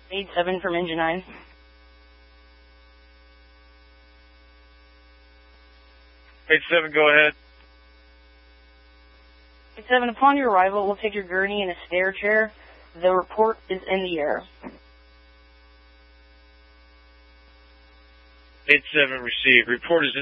8-7 from Engine 9. 8-7, go ahead. 8-7, upon your arrival, we'll take your gurney and a stair chair. The report is in the air. 8-7, received. Report is in